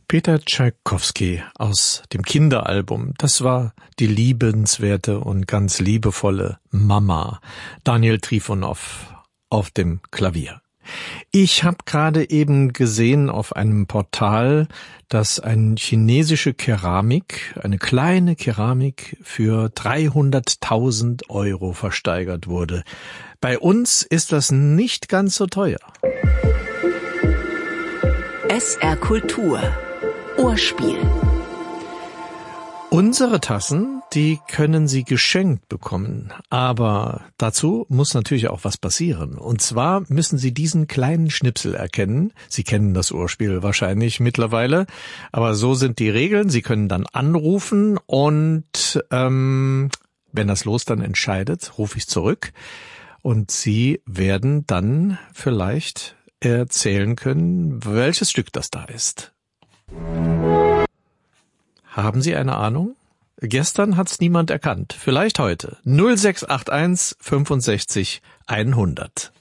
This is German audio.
Peter Tschaikowski aus dem Kinderalbum. Das war die liebenswerte und ganz liebevolle Mama. Daniel Trifonov auf dem Klavier. Ich habe gerade eben gesehen auf einem Portal, dass eine chinesische Keramik, eine kleine Keramik für 300.000 Euro versteigert wurde. Bei uns ist das nicht ganz so teuer. SR Kultur Ohrspiel. Unsere Tassen, die können Sie geschenkt bekommen, aber dazu muss natürlich auch was passieren. Und zwar müssen Sie diesen kleinen Schnipsel erkennen. Sie kennen das Ohrspiel wahrscheinlich mittlerweile, aber so sind die Regeln. Sie können dann anrufen und wenn das Los dann entscheidet, rufe ich zurück und Sie werden dann vielleicht erzählen können, welches Stück das da ist. Haben Sie eine Ahnung? Gestern hat's niemand erkannt. Vielleicht heute. 0681 65 100.